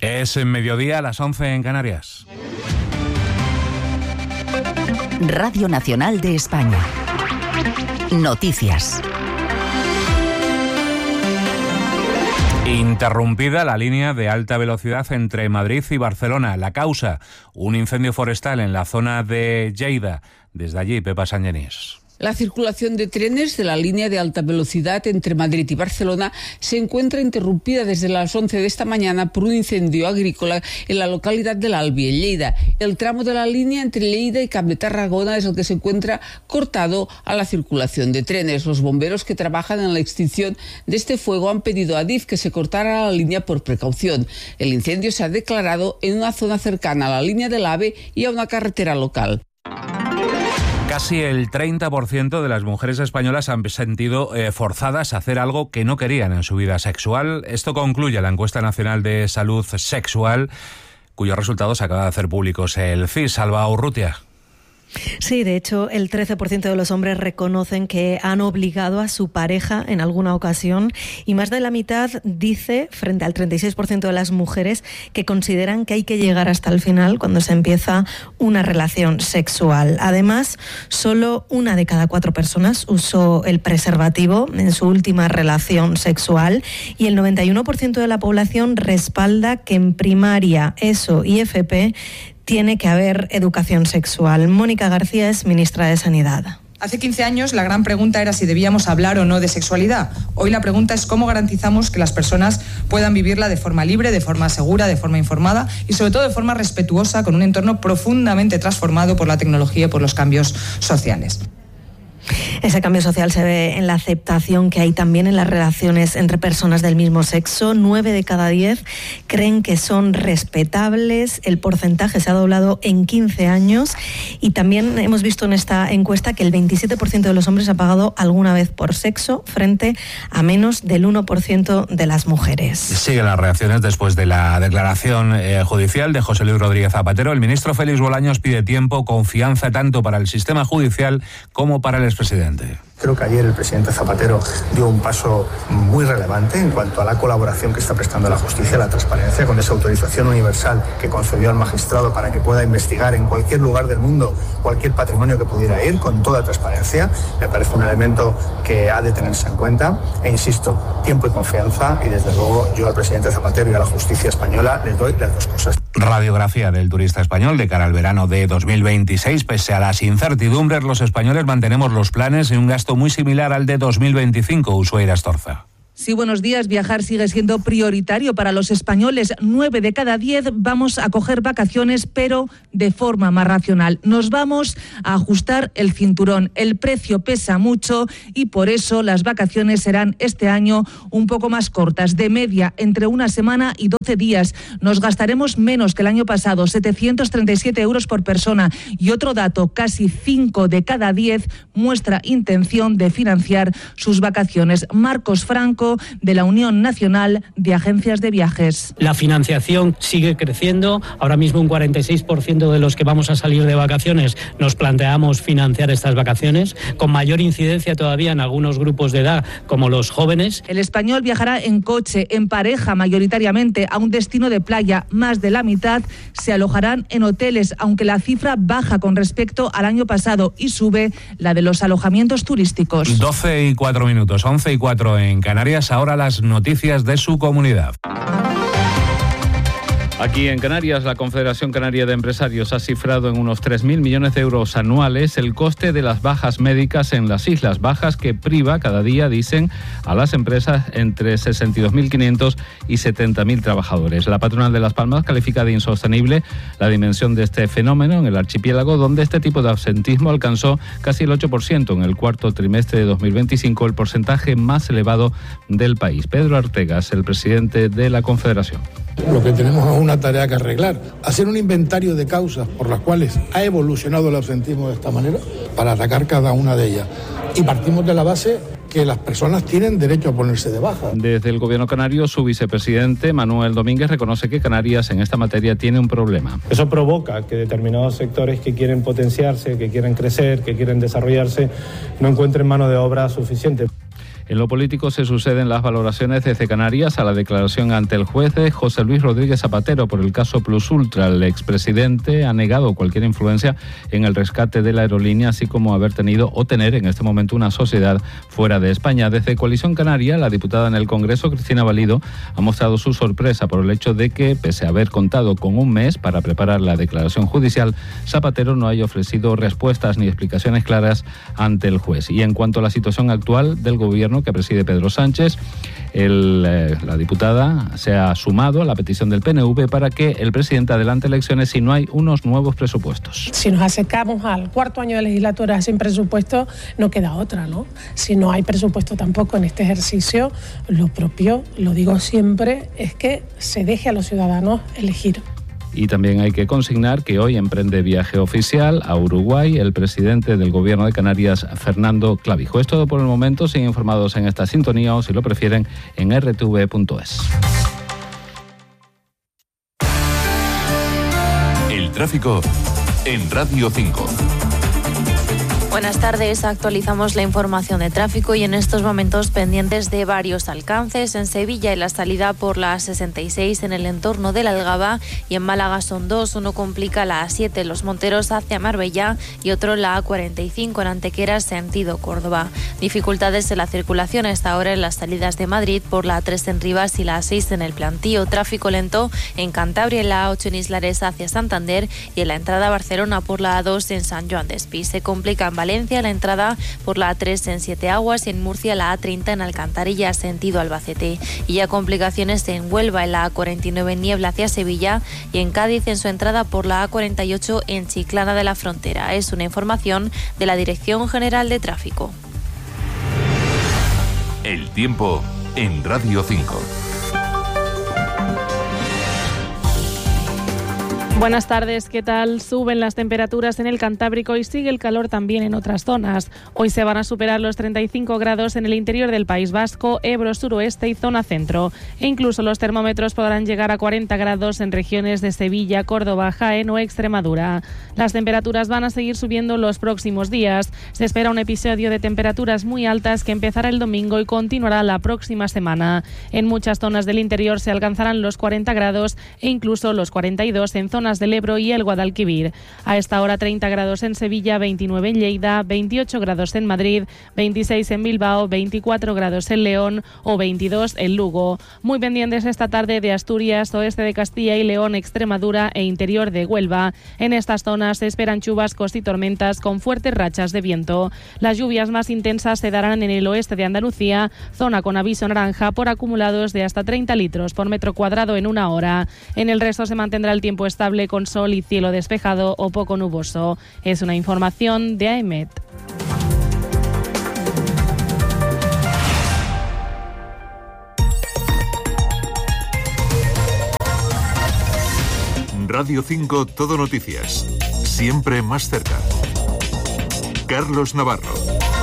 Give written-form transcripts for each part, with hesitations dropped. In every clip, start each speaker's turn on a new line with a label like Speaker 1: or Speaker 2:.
Speaker 1: Es en mediodía, a las 11 en Canarias.
Speaker 2: Radio Nacional de España. Noticias.
Speaker 1: Interrumpida la línea de alta velocidad entre Madrid y Barcelona. La causa, un incendio forestal en la zona de Lleida. Desde allí, Pepa Sangenís.
Speaker 3: La circulación de trenes de la línea de alta velocidad entre Madrid y Barcelona se encuentra interrumpida desde las 11 de esta mañana por un incendio agrícola en la localidad de l'Albi, en Lleida. El tramo de la línea entre Lleida y Camp de Tarragona es el que se encuentra cortado a la circulación de trenes. Los bomberos que trabajan en la extinción de este fuego han pedido a Adif que se cortara la línea por precaución. El incendio se ha declarado en una zona cercana a la línea del AVE y a una carretera local.
Speaker 1: Casi el 30% de las mujeres españolas han sentido forzadas a hacer algo que no querían en su vida sexual. Esto concluye la encuesta nacional de salud sexual, cuyos resultados acaba de hacer públicos el CIS. Alba Urrutia.
Speaker 4: Sí, de hecho, el 13% de los hombres reconocen que han obligado a su pareja en alguna ocasión y más de la mitad dice, frente al 36% de las mujeres, que consideran que hay que llegar hasta el final cuando se empieza una relación sexual. Además, solo 1 de cada 4 personas usó el preservativo en su última relación sexual y el 91% de la población respalda que en primaria, ESO y FP tiene que haber educación sexual. Mónica García es ministra de Sanidad.
Speaker 5: Hace 15 años la gran pregunta era si debíamos hablar o no de sexualidad. Hoy la pregunta es cómo garantizamos que las personas puedan vivirla de forma libre, de forma segura, de forma informada y sobre todo de forma respetuosa con un entorno profundamente transformado por la tecnología y por los cambios sociales.
Speaker 4: Ese cambio social se ve en la aceptación que hay también en las relaciones entre personas del mismo sexo. 9 de cada 10 creen que son respetables. El porcentaje se ha doblado en 15 años. Y también hemos visto en esta encuesta que el 27% de los hombres ha pagado alguna vez por sexo, frente a menos del 1% de las mujeres.
Speaker 1: Siguen las reacciones después de la declaración judicial de José Luis Rodríguez Zapatero. El ministro Félix Bolaños pide tiempo, confianza tanto para el sistema judicial como para el expresidente.
Speaker 6: Creo que ayer el presidente Zapatero dio un paso muy relevante en cuanto a la colaboración que está prestando la justicia, la transparencia, con esa autorización universal que concedió al magistrado para que pueda investigar en cualquier lugar del mundo cualquier patrimonio que pudiera ir, con toda transparencia. Me parece un elemento que ha de tenerse en cuenta. E insisto, tiempo y confianza, y desde luego yo al presidente Zapatero y a la justicia española les doy las dos cosas.
Speaker 1: Radiografía del turista español de cara al verano de 2026. Pese a las incertidumbres, los españoles mantenemos los planes y un gasto muy similar al de 2025, Ushuaira Astorza.
Speaker 7: Sí, buenos días. Viajar sigue siendo prioritario para los españoles. 9 de cada 10 vamos a coger vacaciones, pero de forma más racional. Nos vamos a ajustar el cinturón. El precio pesa mucho y por eso las vacaciones serán este año un poco más cortas, de media entre 1 semana y 12 días. Nos gastaremos menos que el año pasado, 737 euros por persona. Y otro dato, casi 5 de cada 10 muestra intención de financiar sus vacaciones. Marcos Franco, de la Unión Nacional de Agencias de Viajes.
Speaker 8: La financiación sigue creciendo. Ahora mismo un 46% de los que vamos a salir de vacaciones nos planteamos financiar estas vacaciones, con mayor incidencia todavía en algunos grupos de edad, como los jóvenes.
Speaker 7: El español viajará en coche, en pareja mayoritariamente, a un destino de playa. Más de la mitad se alojarán en hoteles, aunque la cifra baja con respecto al año pasado y sube la de los alojamientos turísticos.
Speaker 1: 12:04, 11:04 en Canarias. Ahora las noticias de su comunidad.
Speaker 9: Aquí en Canarias, la Confederación Canaria de Empresarios ha cifrado en unos 3.000 millones de euros anuales el coste de las bajas médicas en las Islas Bajas, que priva cada día, dicen, a las empresas entre 62.500 y 70.000 trabajadores. La patronal de Las Palmas califica de insostenible la dimensión de este fenómeno en el archipiélago, donde este tipo de absentismo alcanzó casi el 8% en el cuarto trimestre de 2025, el porcentaje más elevado del país. Pedro Artegas, el presidente de la Confederación.
Speaker 10: Lo que tenemos es una tarea que arreglar, hacer un inventario de causas por las cuales ha evolucionado el absentismo de esta manera para atacar cada una de ellas. Y partimos de la base que las personas tienen derecho a ponerse de baja.
Speaker 9: Desde el gobierno canario, su vicepresidente Manuel Domínguez reconoce que Canarias en esta materia tiene un problema.
Speaker 11: Eso provoca que determinados sectores que quieren potenciarse, que quieren crecer, que quieren desarrollarse, no encuentren mano de obra suficiente.
Speaker 9: En lo político se suceden las valoraciones desde Canarias a la declaración ante el juez de José Luis Rodríguez Zapatero por el caso Plus Ultra. El expresidente ha negado cualquier influencia en el rescate de la aerolínea, así como haber tenido o tener en este momento una sociedad fuera de España. Desde Coalición Canaria, la diputada en el Congreso, Cristina Valido, ha mostrado su sorpresa por el hecho de que, pese a haber contado con un mes para preparar la declaración judicial, Zapatero no haya ofrecido respuestas ni explicaciones claras ante el juez. Y en cuanto a la situación actual del gobierno que preside Pedro Sánchez, la diputada se ha sumado a la petición del PNV para que el presidente adelante elecciones si no hay unos nuevos presupuestos.
Speaker 12: Si nos acercamos al cuarto año de legislatura sin presupuesto, no queda otra, ¿no? Si no hay presupuesto tampoco en este ejercicio, lo propio, lo digo siempre, es que se deje a los ciudadanos elegir.
Speaker 9: Y también hay que consignar que hoy emprende viaje oficial a Uruguay el presidente del Gobierno de Canarias, Fernando Clavijo. Es todo por el momento. Siguen informados en esta sintonía o, si lo prefieren, en rtv.es.
Speaker 13: El tráfico en Radio 5.
Speaker 14: Buenas tardes, actualizamos la información de tráfico y en estos momentos pendientes de varios alcances. En Sevilla, en la salida por la A66 en el entorno de la Algaba, y en Málaga son dos. Uno complica la A7 en Los Monteros hacia Marbella y otro la A45 en Antequera sentido Córdoba. Dificultades en la circulación hasta ahora en las salidas de Madrid por la A3 en Rivas y la A6 en el Plantío. Tráfico lento en Cantabria en la A8 en Islares hacia Santander y en la entrada a Barcelona por la A2 en San Joan de Espí. Se complica en Valencia la entrada por la A3 en Siete Aguas y en Murcia la A30 en Alcantarilla sentido Albacete. Y ya complicaciones en Huelva en la A49 en Niebla hacia Sevilla y en Cádiz en su entrada por la A48 en Chiclana de la Frontera. Es una información de la Dirección General de Tráfico.
Speaker 13: El tiempo en Radio 5.
Speaker 15: Buenas tardes, ¿qué tal? Suben las temperaturas en el Cantábrico y sigue el calor también en otras zonas. Hoy se van a superar los 35 grados en el interior del País Vasco, Ebro, suroeste y zona centro. E incluso los termómetros podrán llegar a 40 grados en regiones de Sevilla, Córdoba, Jaén o Extremadura. Las temperaturas van a seguir subiendo los próximos días. Se espera un episodio de temperaturas muy altas que empezará el domingo y continuará la próxima semana. En muchas zonas del interior se alcanzarán los 40 grados e incluso los 42 en zonas del Ebro y el Guadalquivir. A esta hora 30 grados en Sevilla, 29 en Lleida, 28 grados en Madrid, 26 en Bilbao, 24 grados en León o 22 en Lugo. Muy pendientes esta tarde de Asturias, oeste de Castilla y León, Extremadura e interior de Huelva. En estas zonas se esperan chubascos y tormentas con fuertes rachas de viento. Las lluvias más intensas se darán en el oeste de Andalucía, zona con aviso naranja por acumulados de hasta 30 litros por metro cuadrado en una hora. En el resto se mantendrá el tiempo estable con sol y cielo despejado o poco nuboso. Es una información de AEMET.
Speaker 13: Radio 5 Todo Noticias. Siempre más cerca. Carlos Navarro.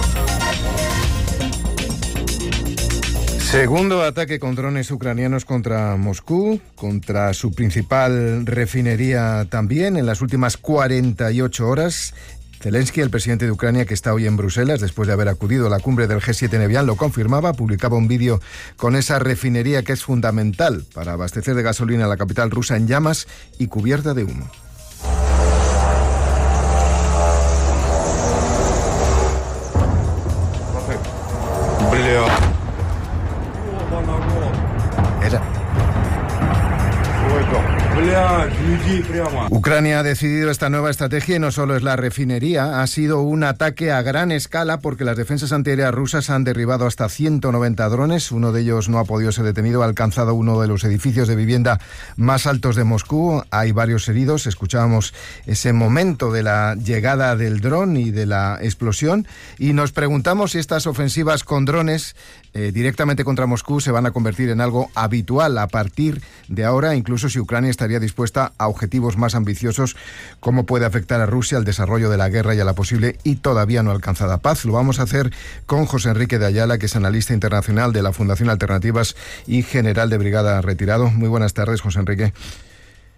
Speaker 16: Segundo ataque con drones ucranianos contra Moscú, contra su principal refinería también, en las últimas 48 horas. Zelensky, el presidente de Ucrania, que está hoy en Bruselas, después de haber acudido a la cumbre del G7 en Evian, lo confirmaba, publicaba un vídeo con esa refinería que es fundamental para abastecer de gasolina a la capital rusa en llamas y cubierta de humo. Ucrania ha decidido esta nueva estrategia y no solo es la refinería, ha sido un ataque a gran escala porque las defensas antiaéreas rusas han derribado hasta 190 drones, uno de ellos no ha podido ser detenido, ha alcanzado uno de los edificios de vivienda más altos de Moscú, hay varios heridos, escuchábamos ese momento de la llegada del dron y de la explosión y nos preguntamos si estas ofensivas con drones directamente contra Moscú se van a convertir en algo habitual a partir de ahora, incluso si Ucrania estaría dispuesta a objetivos más ambiciosos, cómo puede afectar a Rusia al desarrollo de la guerra y a la posible y todavía no alcanzada paz. Lo vamos a hacer con José Enrique de Ayala, que es analista internacional de la Fundación Alternativas y general de brigada retirado. Muy buenas tardes, José Enrique.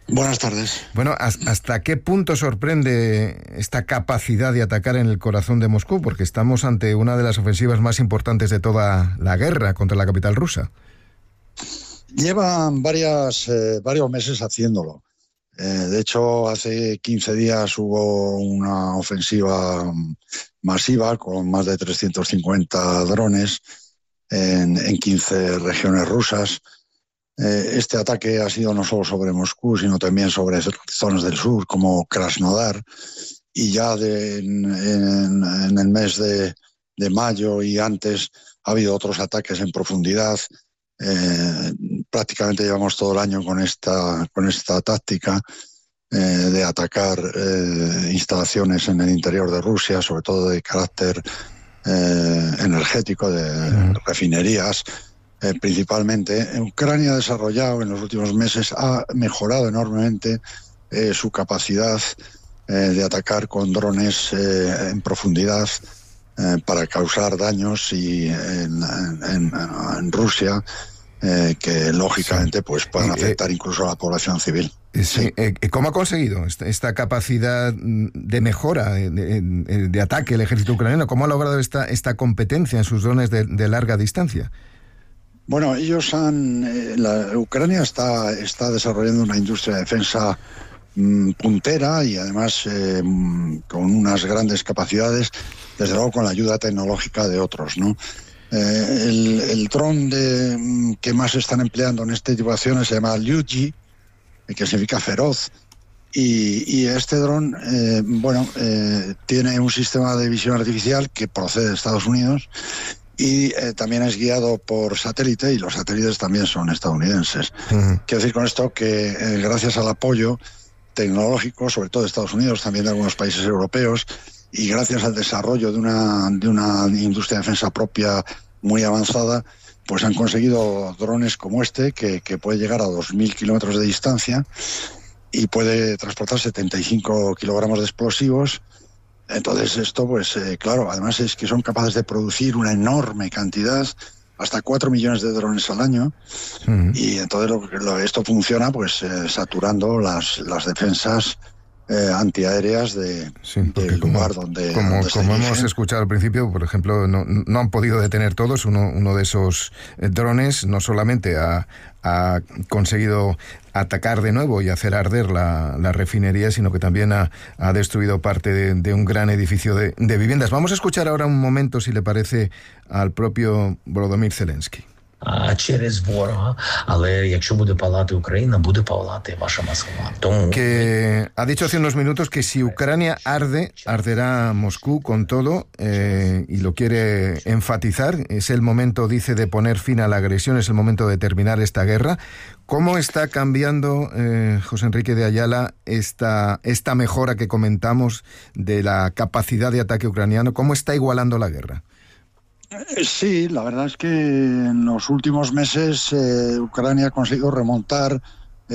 Speaker 17: Buenas tardes.
Speaker 16: Bueno, ¿hasta qué punto sorprende esta capacidad de atacar en el corazón de Moscú? Porque estamos ante una de las ofensivas más importantes de toda la guerra contra la capital rusa.
Speaker 17: Llevan varios meses haciéndolo. De hecho, hace 15 días hubo una ofensiva masiva con más de 350 drones en 15 regiones rusas. Este ataque ha sido no solo sobre Moscú, sino también sobre zonas del sur, como Krasnodar. Y ya en el mes de mayo y antes ha habido otros ataques en profundidad. Prácticamente llevamos todo el año con esta táctica de atacar instalaciones en el interior de Rusia, sobre todo de carácter energético, de refinerías. Principalmente, Ucrania ha desarrollado en los últimos meses, ha mejorado enormemente su capacidad de atacar con drones en profundidad para causar daños en Rusia que lógicamente pues puedan afectar incluso a la población civil.
Speaker 16: Sí. ¿Cómo ha conseguido esta capacidad de mejora, de ataque el ejército ucraniano? ¿Cómo ha logrado esta competencia en sus drones de larga distancia?
Speaker 17: Bueno, Ucrania está desarrollando una industria de defensa puntera y además con unas grandes capacidades, desde luego con la ayuda tecnológica de otros, ¿no? El dron que más están empleando en este tipo de acciones se llama Lyugi, que significa feroz, y este dron tiene un sistema de visión artificial que procede de Estados Unidos y también es guiado por satélite, y los satélites también son estadounidenses. Quiero decir con esto que gracias al apoyo tecnológico, sobre todo de Estados Unidos, también de algunos países europeos, y gracias al desarrollo de una industria de defensa propia muy avanzada, pues han conseguido drones como este, que puede llegar a 2.000 kilómetros de distancia y puede transportar 75 kilogramos de explosivos. Entonces esto, pues claro, además es que son capaces de producir una enorme cantidad, hasta 4 millones de drones al año, y entonces esto funciona pues saturando las defensas antiaéreas del lugar donde
Speaker 16: como hemos escuchado al principio, por ejemplo, no han podido detener todos. Uno de esos drones no solamente ha conseguido atacar de nuevo y hacer arder la refinería, sino que también ha destruido parte de un gran edificio de viviendas. Vamos a escuchar ahora un momento, si le parece, al propio Volodymyr Zelensky. Que ha dicho hace unos minutos que si Ucrania arde, arderá Moscú con todo, y lo quiere enfatizar. Es el momento, dice, de poner fin a la agresión, es el momento de terminar esta guerra. ¿Cómo está cambiando, José Enrique de Ayala, esta mejora que comentamos de la capacidad de ataque ucraniano? ¿Cómo está igualando la guerra?
Speaker 17: Sí, la verdad es que en los últimos meses Ucrania ha conseguido remontar